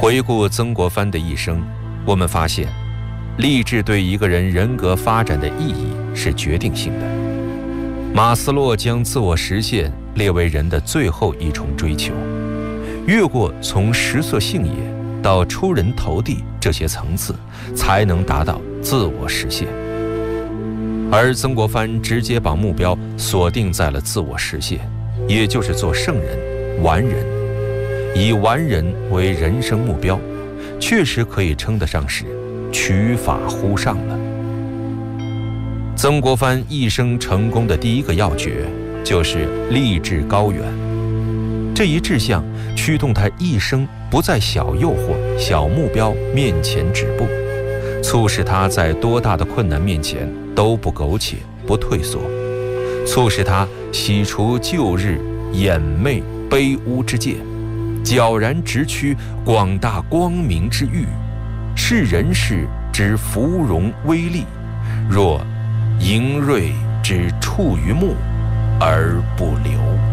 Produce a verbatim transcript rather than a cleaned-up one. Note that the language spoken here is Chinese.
回顾曾国藩的一生，我们发现，励志对一个人人格发展的意义是决定性的。马斯洛将自我实现列为人的最后一重追求，越过从食色性也到出人头地这些层次，才能达到自我实现。而曾国藩直接把目标锁定在了自我实现，也就是做圣人、完人，以完人为人生目标，确实可以称得上是取法乎上了。曾国藩一生成功的第一个要诀就是立志高远，这一志向驱动他一生不在小诱惑、小目标面前止步，促使他在多大的困难面前都不苟且、不退缩，促使他洗除旧日掩媚卑污之见，皎然直趋广大光明之域，视人世之芙蓉微丽，若盈锐之触于目而不流。